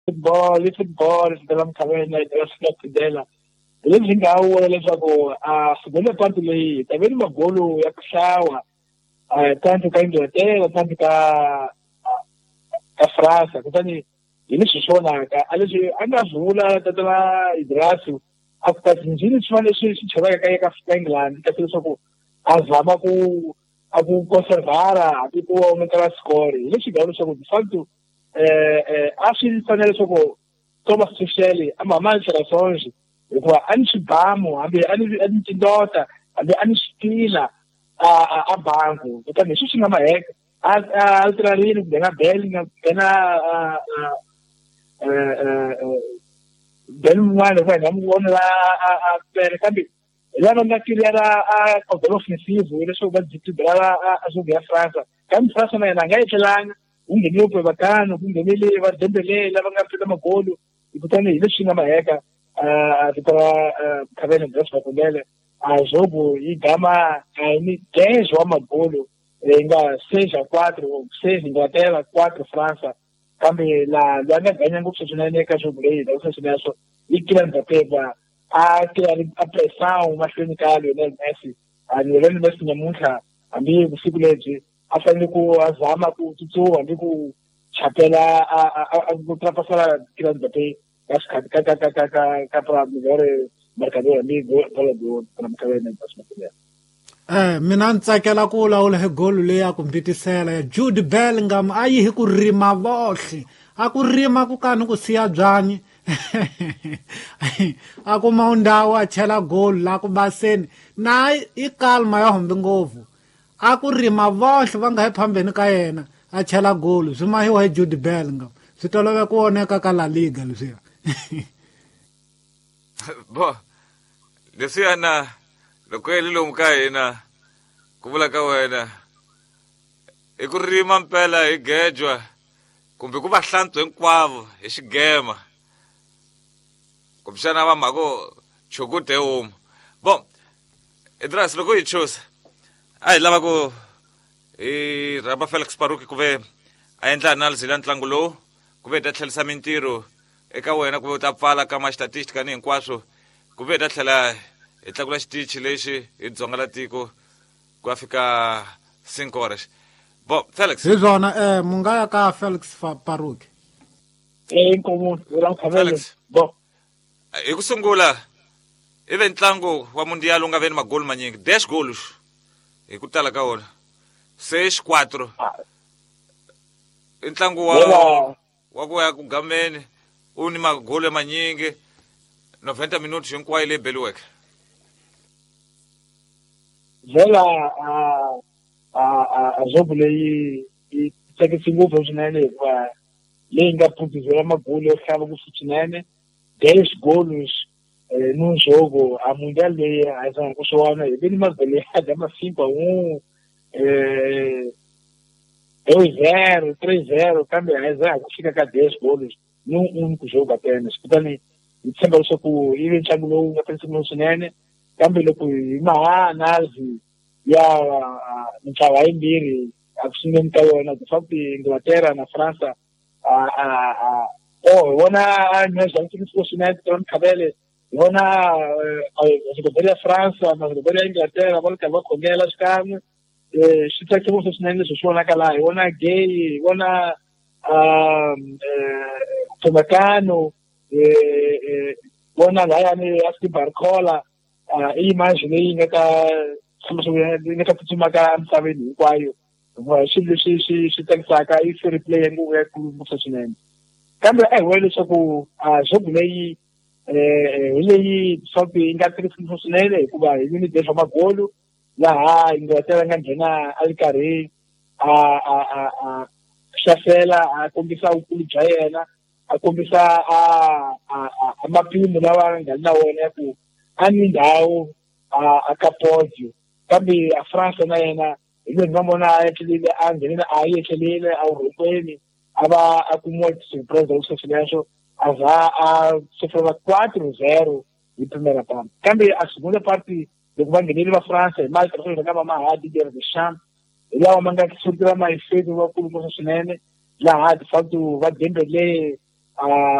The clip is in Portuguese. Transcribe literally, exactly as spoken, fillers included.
football i football swi mkhavena ya swi phindela leswi ngawo leswaku a sibele party leyi taveni magolo ya ku hlawa tanto ka Inglaterra tanto ka ka France kutani hi leswi swonaka a leswi a nga vula tatala hidrasi a ku ta njini swin'wana leswi swi chavaka ka ka England ka leswaku a zama ku a ku conservara a ku aumenta score hi leswi nga leswaku de facto eh a swi fanele leswaku Thomas Tuchel a mamanisa sonje hikuva a ni xibamu hambi a ni a ni tindota hambi a ni xitila a a bangu kutani leswi swi nga maheka a alterarini ku nga Belling na bel mwana kwa nga muone la a pere kambi la non nakilera a control offensivo leswo ba ditibela a zo ya France kambi France na nga etlanga ungeni upe batano kungenele ba Dembele lava nga pfila magolo ikutani leswi nga maheka a vitara khavena dress batongele a jogo igama ni ten wa magolo nga seis a quatro seis Inglaterra quatro França kambe la la nga ganya ngopfu swinene ka jogo leyi la swi swineswo ikila Mbappé a kila a pressão mahlweni ka Lionel Messi a Lionel Messi namuntlha hambi vusiku lebyi a fanele ku azama ku tsutsuma hambi ku chapela a ku trapasala kila Mbappé ka ka ka ka ka ka para migliore marcatore hambi gol gol para mkhavena basmatile. Eh mina ntsakela ku lawula he goal leyi ya ku mbitisela ya Jude Bellingham a yi hi ku rima vohle a ku rima ku kani ku siya byanyi a ku maundawu a chela goal la ku baseni na i kalma ya hombe ngopfu a ku rima vohle va nga hi phambeni ka yena a chela goal swi mahiwa hi Jude Bellingham swi tolove ku oneka ka La Liga leswiya bo leswiya na loko yi lomu ka hina ku vula ka wena i ku rima mpela hi gejwa kumbe ku va hlantswa hinkwavo hi xigema kumbexana va mhako chokude homu bon Idras loko hi chusa a hi lava ku hi rhamba Felix Faruki ku ve a endla analysis ya ntlangu lowu ku ve ta tlhelisa mintirho eka wena ku ve u ta pfala ka ma-statistic ni hinkwaswo ku ve ta tlhela hi tlakula xitichi lexi hi dzonga la tiko ku ya fika cinco horas bo Felix hi zona eh mu nga ya ka Felix Faruki eh inkomo la khavela bo hi ku sungula ive ntlangu wa mundial u nga veni magoli manyingi dash goals hi ku tala ka wona seis quatro ntlangu wa wa ku ya ku gameni u ni magoli manyingi noventa minutos hinkwayo leyi beliweke vela a a a jogo leyi yi tsakisi ngopfu swinene hikuva leyi nga phutizela magoli yo hlava ku swinene dash goals num jogo a mundial leyi a zanga ku swona hi veni magoli ya ma cinco a um dois zero três zero kambe a zanga ku fika ka dash goals num único jogo apenas kutani hi tshemba leswaku ivi ntlangu lowu nga tsakisi swinene kambe loko hi maha analizi ya mitlawa yimbirhi a ku sungeni ka yona de facto Inglaterra na France oh hi vona nezantsukisiwa swinene ka Mkhabele hi vona maziloberi ya France maziloberi ya Inglaterra va ri karhi va khongela xikan'we swi tsakise ngopfu swinene leswi swi vonaka laha hi vona Gay hi vona Upamecano vona layani Ashley Barcola i imagine leyi nga ka nga ka tsutsumaka emisaveni hinkwayo swilo leswi swi swi tsakisaka i fair play nguva ya ngopfu swinene kambe a hi vona leswaku jogo leyi hi leyi swaku yi nga tsakisi ngopfu swinene hikuva hi vini dash wa magolo laha Inglaterra nga nghena a ri karhi a a a a xafela a kombisa vukulu bya yena a kombisa a a mapimo lawa nga na wona ku a ni ndhawu a ka podio kambe a France na yena hi lweni va vona a etlelile a nghenile a yi etlelile a rhukweni a va a kumiwa surprise leswo swileswo a za a sofela quatro zero hi primera parte kambe a segunda parte loko va nghenile va France hi matirhiselo ka va mahadi Didier Deschamps hi lawa ma nga sukela maifeto vakulu ngopfu swinene laha de facto va Dembele uh,